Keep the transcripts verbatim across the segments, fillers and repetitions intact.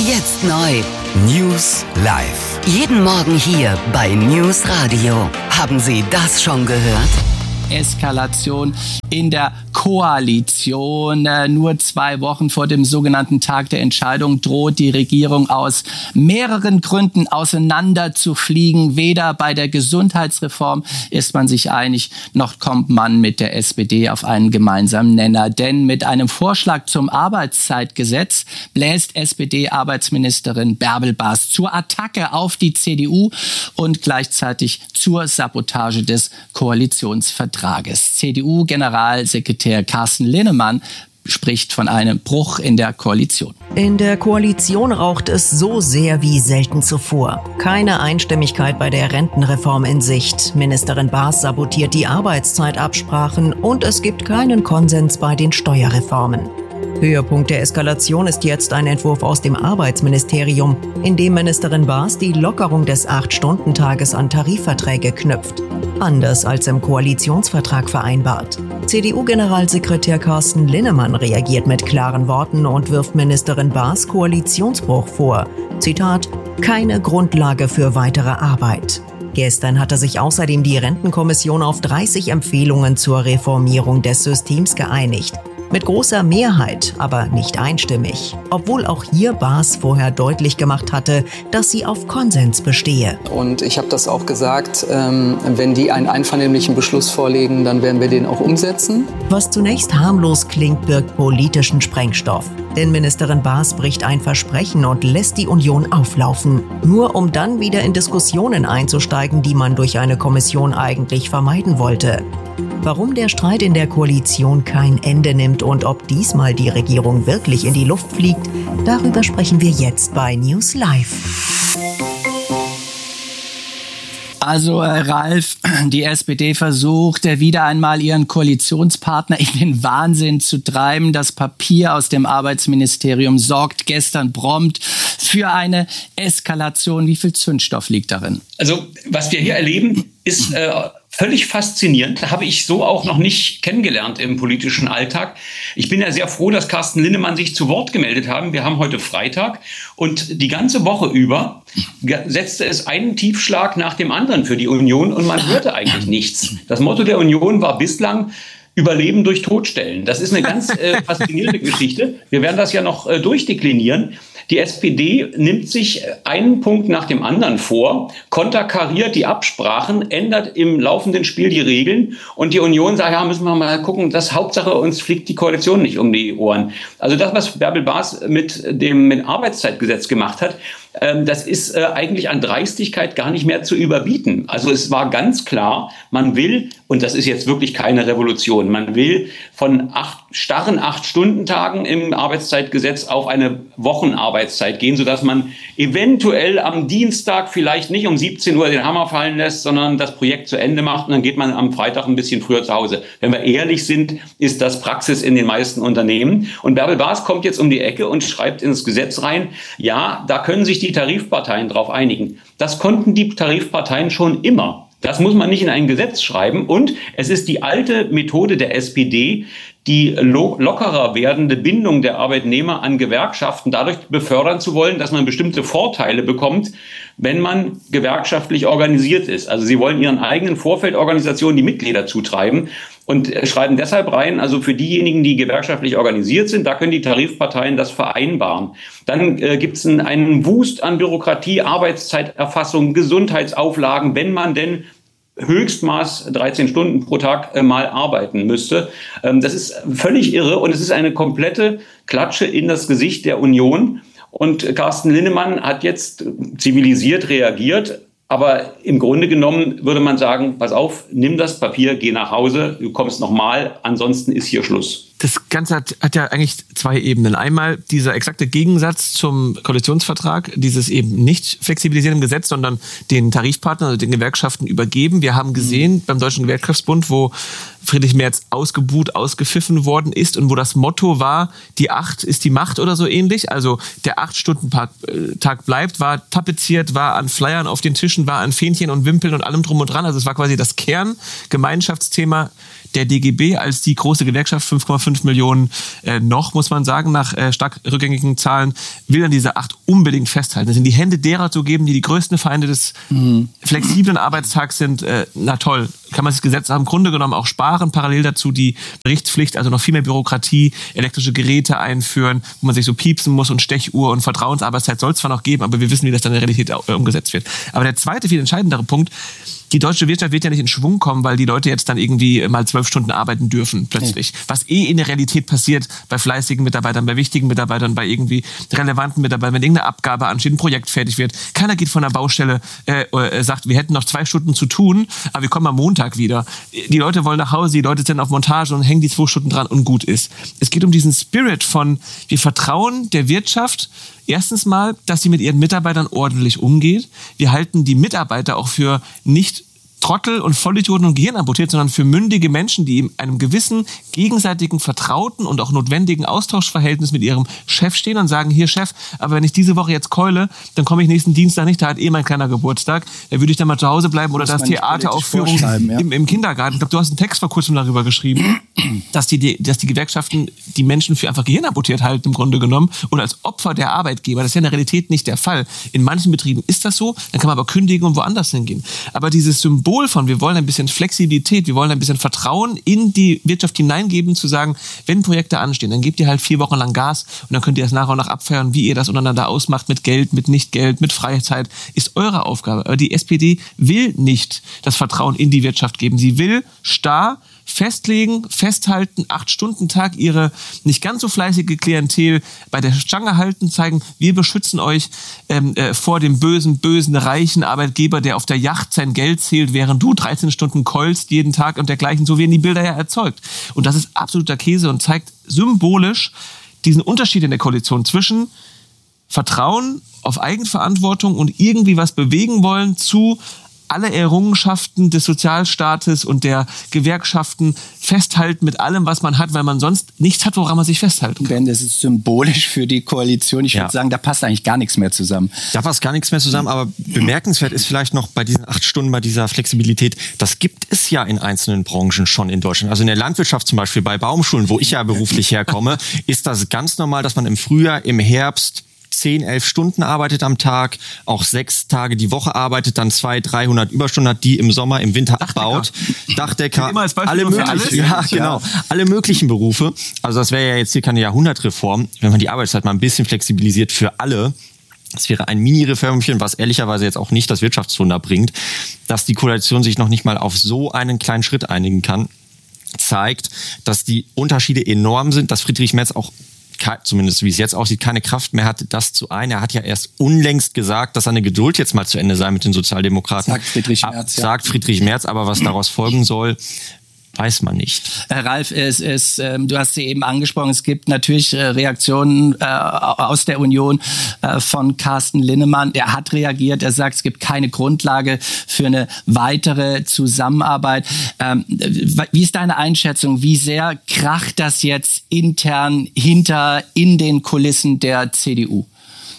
Jetzt neu. News live. Jeden Morgen hier bei News Radio. Haben Sie das schon gehört? Eskalation in der Koalition. Nur zwei Wochen vor dem sogenannten Tag der Entscheidung droht die Regierung aus mehreren Gründen auseinander zu fliegen. Weder bei der Gesundheitsreform ist man sich einig, noch kommt man mit der S P D auf einen gemeinsamen Nenner. Denn mit einem Vorschlag zum Arbeitszeitgesetz bläst S P D-Arbeitsministerin Bärbel Baas zur Attacke auf die C D U und gleichzeitig zur Sabotage des Koalitionsvertrags. C D U-Generalsekretär Carsten Linnemann spricht von einem Bruch in der Koalition. In der Koalition raucht es so sehr wie selten zuvor. Keine Einstimmigkeit bei der Rentenreform in Sicht. Ministerin Baas sabotiert die Arbeitszeitabsprachen und es gibt keinen Konsens bei den Steuerreformen. Höhepunkt der Eskalation ist jetzt ein Entwurf aus dem Arbeitsministerium, in dem Ministerin Baas die Lockerung des acht-Stunden-Tages an Tarifverträge knüpft. Anders als im Koalitionsvertrag vereinbart. C D U-Generalsekretär Carsten Linnemann reagiert mit klaren Worten und wirft Ministerin Baas Koalitionsbruch vor. Zitat: keine Grundlage für weitere Arbeit. Gestern hatte sich außerdem die Rentenkommission auf dreißig Empfehlungen zur Reformierung des Systems geeinigt. Mit großer Mehrheit, aber nicht einstimmig. Obwohl auch hier Baas vorher deutlich gemacht hatte, dass sie auf Konsens bestehe. Und ich habe das auch gesagt, ähm, wenn die einen einvernehmlichen Beschluss vorlegen, dann werden wir den auch umsetzen. Was zunächst harmlos klingt, birgt politischen Sprengstoff. Denn Ministerin Baas bricht ein Versprechen und lässt die Union auflaufen. Nur um dann wieder in Diskussionen einzusteigen, die man durch eine Kommission eigentlich vermeiden wollte. Warum der Streit in der Koalition kein Ende nimmt und ob diesmal die Regierung wirklich in die Luft fliegt, darüber sprechen wir jetzt bei News Live. Also äh, Ralf, die S P D versucht äh, wieder einmal ihren Koalitionspartner in den Wahnsinn zu treiben. Das Papier aus dem Arbeitsministerium sorgt gestern prompt für eine Eskalation. Wie viel Zündstoff liegt darin? Also was wir hier erleben, ist äh, völlig faszinierend. Habe ich so auch noch nicht kennengelernt im politischen Alltag. Ich bin ja sehr froh, dass Carsten Linnemann sich zu Wort gemeldet haben. Wir haben heute Freitag und die ganze Woche über setzte es einen Tiefschlag nach dem anderen für die Union und man hörte eigentlich nichts. Das Motto der Union war bislang Überleben durch Todstellen. Das ist eine ganz äh, faszinierende Geschichte. Wir werden das ja noch äh, durchdeklinieren. Die S P D nimmt sich einen Punkt nach dem anderen vor, konterkariert die Absprachen, ändert im laufenden Spiel die Regeln und die Union sagt, ja, müssen wir mal gucken, das Hauptsache, uns fliegt die Koalition nicht um die Ohren. Also das, was Bärbel Baas mit dem mit Arbeitszeitgesetz gemacht hat, ähm, das ist äh, eigentlich an Dreistigkeit gar nicht mehr zu überbieten. Also es war ganz klar, man will, und das ist jetzt wirklich keine Revolution, man will von acht, starren Acht-Stunden-Tagen im Arbeitszeitgesetz auf eine Wochenarbeitszeit gehen, sodass man eventuell am Dienstag vielleicht nicht um siebzehn Uhr den Hammer fallen lässt, sondern das Projekt zu Ende macht und dann geht man am Freitag ein bisschen früher zu Hause. Wenn wir ehrlich sind, ist das Praxis in den meisten Unternehmen. Und Bärbel Baas kommt jetzt um die Ecke und schreibt ins Gesetz rein, ja, da können sich die Tarifparteien drauf einigen. Das konnten die Tarifparteien schon immer. Das muss man nicht in ein Gesetz schreiben. Und es ist die alte Methode der S P D, die lo- lockerer werdende Bindung der Arbeitnehmer an Gewerkschaften dadurch befördern zu wollen, dass man bestimmte Vorteile bekommt, wenn man gewerkschaftlich organisiert ist. Also sie wollen ihren eigenen Vorfeldorganisationen die Mitglieder zutreiben und schreiben deshalb rein, also für diejenigen, die gewerkschaftlich organisiert sind, da können die Tarifparteien das vereinbaren. Dann äh, gibt es einen, einen Wust an Bürokratie, Arbeitszeiterfassung, Gesundheitsauflagen, wenn man denn Höchstmaß dreizehn Stunden pro Tag äh, mal arbeiten müsste. Ähm, das ist völlig irre und es ist eine komplette Klatsche in das Gesicht der Union. Und Carsten Linnemann hat jetzt zivilisiert reagiert. Aber im Grunde genommen würde man sagen, pass auf, nimm das Papier, geh nach Hause, du kommst nochmal, ansonsten ist hier Schluss. Das Ganze hat, hat ja eigentlich zwei Ebenen. Einmal dieser exakte Gegensatz zum Koalitionsvertrag, dieses eben nicht flexibilisieren im Gesetz, sondern den Tarifpartnern, also den Gewerkschaften übergeben. Wir haben gesehen mhm. beim Deutschen Gewerkschaftsbund, wo Friedrich Merz ausgebuht, ausgepfiffen worden ist und wo das Motto war, die Acht ist die Macht oder so ähnlich. Also der Acht-Stunden-Tag bleibt, war tapeziert, war an Flyern auf den Tischen, war an Fähnchen und Wimpeln und allem drum und dran. Also es war quasi das Kerngemeinschaftsthema Der D G B als die große Gewerkschaft, fünf Komma fünf Millionen äh, noch, muss man sagen, nach äh, stark rückgängigen Zahlen, will an dieser acht unbedingt festhalten. Das in die Hände derer zu geben, die die größten Feinde des mhm. flexiblen Arbeitstags sind. Äh, na toll, kann man das Gesetz im Grunde genommen auch sparen. Parallel dazu die Berichtspflicht, also noch viel mehr Bürokratie, elektrische Geräte einführen, wo man sich so piepsen muss und Stechuhr und Vertrauensarbeitszeit soll es zwar noch geben, aber wir wissen, wie das dann in der Realität umgesetzt wird. Aber der zweite, viel entscheidendere Punkt, die deutsche Wirtschaft wird ja nicht in Schwung kommen, weil die Leute jetzt dann irgendwie mal zwölf Stunden arbeiten dürfen, plötzlich. Ja. Was eh in der Realität passiert bei fleißigen Mitarbeitern, bei wichtigen Mitarbeitern, bei irgendwie relevanten Mitarbeitern, wenn irgendeine Abgabe ansteht, ein Projekt fertig wird. Keiner geht von der Baustelle, äh, äh, sagt, wir hätten noch zwei Stunden zu tun, aber wir kommen am Montag wieder. Die Leute wollen nach Hause, die Leute sind auf Montage und hängen die zwei Stunden dran und gut ist. Es geht um diesen Spirit von, wir vertrauen der Wirtschaft, erstens mal, dass sie mit ihren Mitarbeitern ordentlich umgeht. Wir halten die Mitarbeiter auch für nicht Trottel und Vollidioten und Gehirnamputiert, sondern für mündige Menschen, die in einem gewissen gegenseitigen, vertrauten und auch notwendigen Austauschverhältnis mit ihrem Chef stehen und sagen, hier Chef, aber wenn ich diese Woche jetzt keule, dann komme ich nächsten Dienstag nicht, da hat eh mein kleiner Geburtstag, da würde ich dann mal zu Hause bleiben oder das Theateraufführung ja. im, im Kindergarten. Ich glaube, du hast einen Text vor kurzem darüber geschrieben, dass die, dass die Gewerkschaften die Menschen für einfach gehirnamputiert halten im Grunde genommen und als Opfer der Arbeitgeber. Das ist ja in der Realität nicht der Fall. In manchen Betrieben ist das so, dann kann man aber kündigen und woanders hingehen. Aber dieses Symbol von, wir wollen ein bisschen Flexibilität, wir wollen ein bisschen Vertrauen in die Wirtschaft hineingeben, zu sagen, wenn Projekte anstehen, dann gebt ihr halt vier Wochen lang Gas und dann könnt ihr das nach und nach abfeiern, wie ihr das untereinander ausmacht, mit Geld, mit Nicht-Geld, mit Freizeit, ist eure Aufgabe. Aber die S P D will nicht das Vertrauen in die Wirtschaft geben. Sie will starr festlegen, festhalten, acht-Stunden-Tag ihre nicht ganz so fleißige Klientel bei der Stange halten, zeigen, wir beschützen euch ähm, äh, vor dem bösen, bösen, reichen Arbeitgeber, der auf der Yacht sein Geld zählt, während du dreizehn Stunden keulst jeden Tag und dergleichen. So werden die Bilder ja erzeugt. Und das ist absoluter Käse und zeigt symbolisch diesen Unterschied in der Koalition zwischen Vertrauen auf Eigenverantwortung und irgendwie was bewegen wollen zu alle Errungenschaften des Sozialstaates und der Gewerkschaften festhalten mit allem, was man hat, weil man sonst nichts hat, woran man sich festhalten kann. Ben, das ist symbolisch für die Koalition. Ich ja. würde sagen, da passt eigentlich gar nichts mehr zusammen. Da passt gar nichts mehr zusammen, aber bemerkenswert ist vielleicht noch bei diesen acht Stunden, bei dieser Flexibilität, das gibt es ja in einzelnen Branchen schon in Deutschland. Also in der Landwirtschaft zum Beispiel, bei Baumschulen, wo ich ja beruflich herkomme, ist das ganz normal, dass man im Frühjahr, im Herbst zehn, elf Stunden arbeitet am Tag, auch sechs Tage die Woche arbeitet, dann zweihundert, dreihundert Überstunden hat, die im Sommer, im Winter abbaut. Dachdecker, immer als alle möglichen, ja, genau, alle möglichen Berufe. Also das wäre ja jetzt hier keine Jahrhundertreform, wenn man die Arbeitszeit mal ein bisschen flexibilisiert für alle. Das wäre ein Mini-Reformchen, was ehrlicherweise jetzt auch nicht das Wirtschaftswunder bringt, dass die Koalition sich noch nicht mal auf so einen kleinen Schritt einigen kann, zeigt, dass die Unterschiede enorm sind, dass Friedrich Merz auch zumindest wie es jetzt aussieht, keine Kraft mehr hat, das zu ein. Er hat ja erst unlängst gesagt, dass seine Geduld jetzt mal zu Ende sei mit den Sozialdemokraten. Sagt Friedrich Merz, ja. Sagt Friedrich Merz, aber was daraus folgen soll, weiß man nicht. Äh, Ralf, es, es, äh, du hast sie eben angesprochen, es gibt natürlich äh, Reaktionen äh, aus der Union äh, von Carsten Linnemann. Er hat reagiert, er sagt, es gibt keine Grundlage für eine weitere Zusammenarbeit. Ähm, wie ist deine Einschätzung? Wie sehr kracht das jetzt intern hinter in den Kulissen der C D U?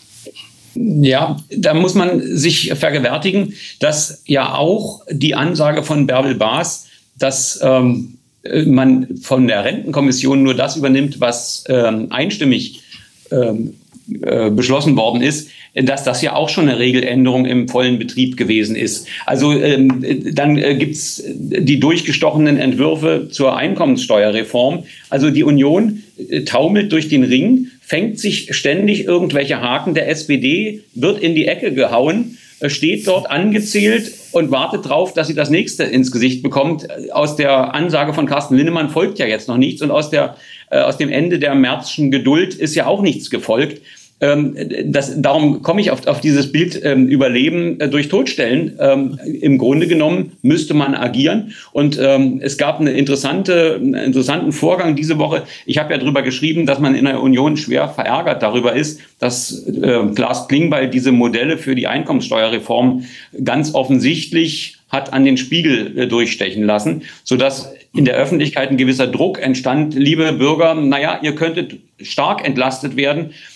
Ja, da muss man sich vergewärtigen, dass ja auch die Ansage von Bärbel Baas, dass ähm, man von der Rentenkommission nur das übernimmt, was ähm, einstimmig ähm, äh, beschlossen worden ist, dass das ja auch schon eine Regeländerung im vollen Betrieb gewesen ist. Also ähm, dann äh, gibt's die durchgestochenen Entwürfe zur Einkommenssteuerreform. Also die Union äh, taumelt durch den Ring, fängt sich ständig irgendwelche Haken. Der S P D wird in die Ecke gehauen, steht dort angezählt und wartet drauf, dass sie das nächste ins Gesicht bekommt. Aus der Ansage von Carsten Linnemann folgt ja jetzt noch nichts und aus der äh, aus dem Ende der Märzschen Geduld ist ja auch nichts gefolgt. Ähm, das, darum komme ich auf, auf dieses Bild ähm, Überleben äh, durch Todstellen. Ähm, Im Grunde genommen müsste man agieren. Und ähm, es gab eine interessante, einen interessanten Vorgang diese Woche. Ich habe ja darüber geschrieben, dass man in der Union schwer verärgert darüber ist, dass äh, Klaas Klingbeil diese Modelle für die Einkommenssteuerreform ganz offensichtlich hat an den Spiegel äh, durchstechen lassen, sodass in der Öffentlichkeit ein gewisser Druck entstand. Liebe Bürger, naja, ihr könntet stark entlastet werden,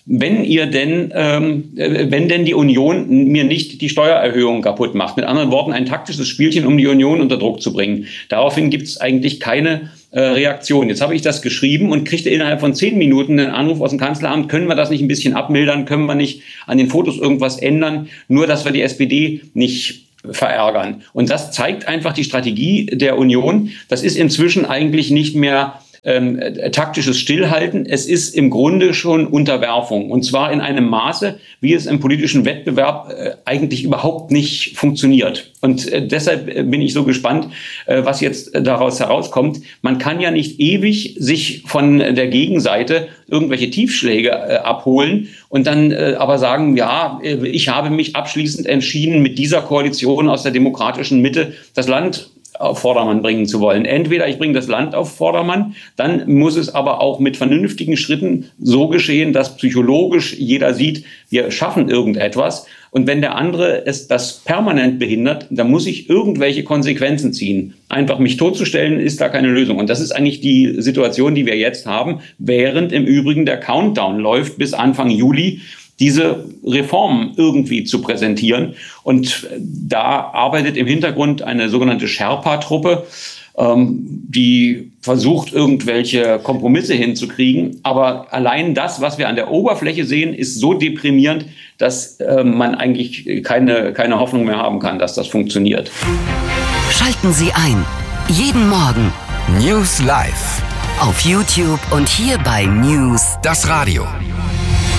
wenn ihr denn, ähm, wenn denn die Union mir nicht die Steuererhöhung kaputt macht. Mit anderen Worten, ein taktisches Spielchen, um die Union unter Druck zu bringen. Daraufhin gibt es eigentlich keine äh, Reaktion. Jetzt habe ich das geschrieben und kriegte innerhalb von zehn Minuten einen Anruf aus dem Kanzleramt. Können wir das nicht ein bisschen abmildern? Können wir nicht an den Fotos irgendwas ändern? Nur, dass wir die S P D nicht verärgern. Und das zeigt einfach die Strategie der Union. Das ist inzwischen eigentlich nicht mehr Ähm, taktisches Stillhalten. Es ist im Grunde schon Unterwerfung. Und zwar in einem Maße, wie es im politischen Wettbewerb äh, eigentlich überhaupt nicht funktioniert. Und äh, deshalb bin ich so gespannt, äh, was jetzt daraus herauskommt. Man kann ja nicht ewig sich von der Gegenseite irgendwelche Tiefschläge äh, abholen und dann äh, aber sagen, ja, äh, ich habe mich abschließend entschieden, mit dieser Koalition aus der demokratischen Mitte das Land auf Vordermann bringen zu wollen. Entweder ich bringe das Land auf Vordermann, dann muss es aber auch mit vernünftigen Schritten so geschehen, dass psychologisch jeder sieht, wir schaffen irgendetwas. Und wenn der andere es das permanent behindert, dann muss ich irgendwelche Konsequenzen ziehen. Einfach mich totzustellen, ist da keine Lösung. Und das ist eigentlich die Situation, die wir jetzt haben, während im Übrigen der Countdown läuft bis Anfang Juli, diese Reformen irgendwie zu präsentieren. Und da arbeitet im Hintergrund eine sogenannte Sherpa-Truppe, ähm, die versucht, irgendwelche Kompromisse hinzukriegen. Aber allein das, was wir an der Oberfläche sehen, ist so deprimierend, dass äh, man eigentlich keine, keine Hoffnung mehr haben kann, dass das funktioniert. Schalten Sie ein. Jeden Morgen. News Live. Auf YouTube und hier bei News. Das Radio.